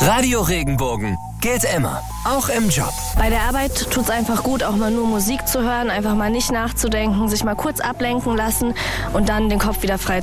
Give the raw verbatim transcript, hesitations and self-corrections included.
Radio Regenbogen geht immer, auch im Job. Bei der Arbeit tut's einfach gut, auch mal nur Musik zu hören, einfach mal nicht nachzudenken, sich mal kurz ablenken lassen und dann den Kopf wieder frei